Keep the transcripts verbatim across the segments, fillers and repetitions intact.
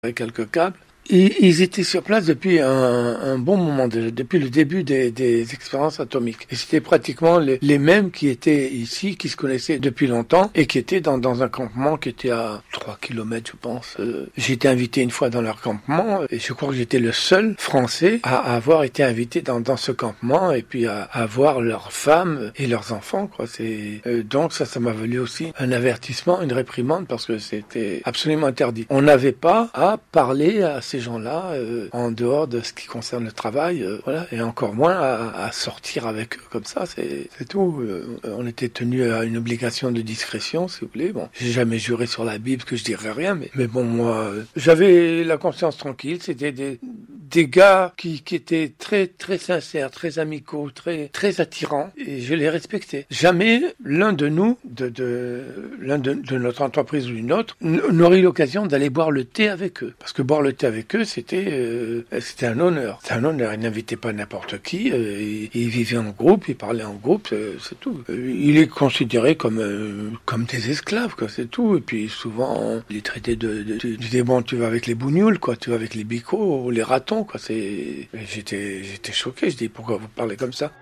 avec quelques câbles. Et ils étaient sur place depuis un, un bon moment, de, depuis le début des, des expériences atomiques. Et c'était pratiquement les, les mêmes qui étaient ici, qui se connaissaient depuis longtemps et qui étaient dans, dans un campement qui était à trois kilomètres, je pense. Euh, j'ai été invité une fois dans leur campement et je crois que j'étais le seul Français à avoir été invité dans, dans ce campement et puis à, à voir leurs femmes et leurs enfants, quoi. C'est, euh, donc ça, ça m'a valu aussi un avertissement, une réprimande parce que c'était absolument interdit. On n'avait pas à parler à ces gens-là euh, en dehors de ce qui concerne le travail, euh, voilà, et encore moins à, à sortir avec eux comme ça, c'est, c'est tout. Euh, on était tenu à une obligation de discrétion, s'il vous plaît. Bon, j'ai jamais juré sur la Bible que je dirais rien, mais, mais bon, moi, euh, j'avais la conscience tranquille. C'était des, des gars qui, qui étaient très, très sincères, très amicaux, très, très attirants, et je les respectais. Jamais l'un de nous, de, de l'un de, de notre entreprise ou une autre, n'aurait eu l'occasion d'aller boire le thé avec eux, parce que boire le thé avec eux, c'était euh, c'était un honneur. C'était un honneur. Il n'invitait pas n'importe qui. Euh, il, il vivait en groupe, il parlait en groupe, c'est, c'est tout. Euh, il est considéré comme euh, comme des esclaves, quoi. C'est tout. Et puis souvent, il est traité de, de, de, de bon, tu vas avec les bougnoules, quoi. Tu vas avec les bicots, les ratons, quoi. C'est. J'étais j'étais choqué. Je dis pourquoi vous parlez comme ça?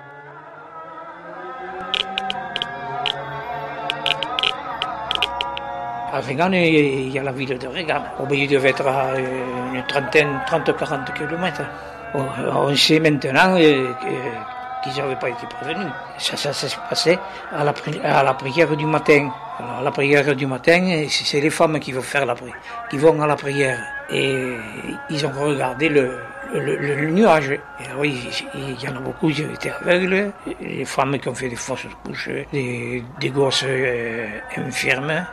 À Regan, il y a la ville de Regan. Il devait être à une trentaine, trente à quarante kilomètres. On sait maintenant qu'ils n'avaient pas été prévenus. Ça, ça, ça s'est passé à la, à la prière du matin. Alors, la prière du matin, c'est les femmes qui vont faire la prière, qui vont à la prière. Et ils ont regardé le, le, le, le nuage. Et oui, il y en a beaucoup qui ont été aveugles. Les femmes qui ont fait des fausses couches, des, des gosses euh, infirmes.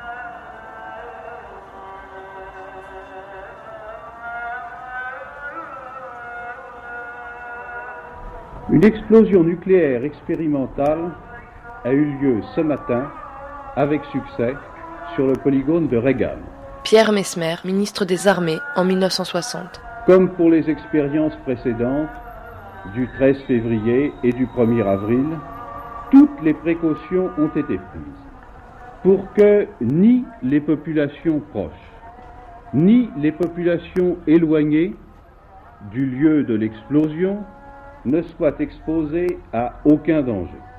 Une explosion nucléaire expérimentale a eu lieu ce matin, avec succès, sur le polygone de Regan. Pierre Messmer, ministre des Armées, en mille neuf cent soixante. Comme pour les expériences précédentes, du treize février et du premier avril, toutes les précautions ont été prises pour que ni les populations proches, ni les populations éloignées du lieu de l'explosion ne soient exposées à aucun danger.